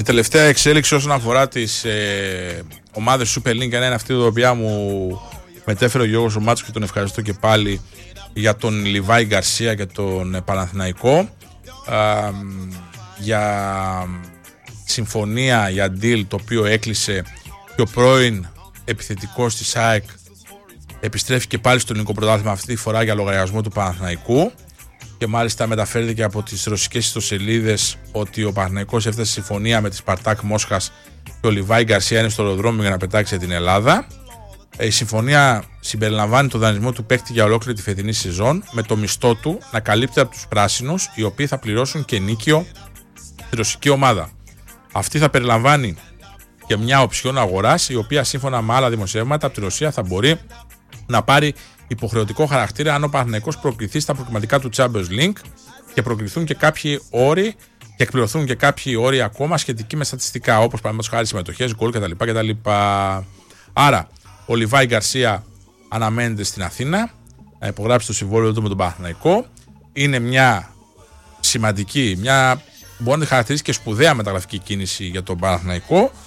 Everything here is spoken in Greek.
Η τελευταία εξέλιξη όσον αφορά τις ομάδες Super League είναι αυτή η οποία μου μετέφερε ο Γιώργος Μάτσος και τον ευχαριστώ και πάλι για τον Λιβάη Γκαρσία και τον Παναθηναϊκό, για συμφωνία, για deal το οποίο έκλεισε και ο πρώην επιθετικός της ΑΕΚ επιστρέφει και πάλι στο ελληνικό πρωτάθλημα, αυτή τη φορά για λογαριασμό του Παναθηναϊκού, και μάλιστα μεταφέρθηκε από τις ρωσικές ιστοσελίδες ότι ο Παναθηναϊκός έφτασε συμφωνία με τη Σπαρτάκ Μόσχας και ο Λιβάη Γκαρσία είναι στο αεροδρόμιο για να πετάξει την Ελλάδα. Η συμφωνία συμπεριλαμβάνει το δανεισμό του παίκτη για ολόκληρη τη φετινή σεζόν, με το μισθό του να καλύπτει από τους πράσινους, οι οποίοι θα πληρώσουν και νίκιο στη ρωσική ομάδα. Αυτή θα περιλαμβάνει και μια οψιόν αγοράς, η οποία σύμφωνα με άλλα δημοσιεύματα από τη Ρωσία θα μπορεί να πάρει υποχρεωτικό χαρακτήρα αν ο Παναθηναϊκός προκληθεί στα προκριματικά του Champions League και προκληθούν και κάποιοι όροι και εκπληρωθούν και κάποιοι όροι ακόμα σχετικοί με στατιστικά, όπως παραδείγματος χάρη συμμετοχές, γκολ κτλ. Άρα, ο Λιβάη Γκαρσία αναμένεται στην Αθήνα να υπογράψει το συμβόλαιο του με τον Παναθηναϊκό. Είναι μια σημαντική, μια μπορεί να τη χαρακτηρίσει και σπουδαία μεταγραφική κίνηση για τον Παναθηναϊκό.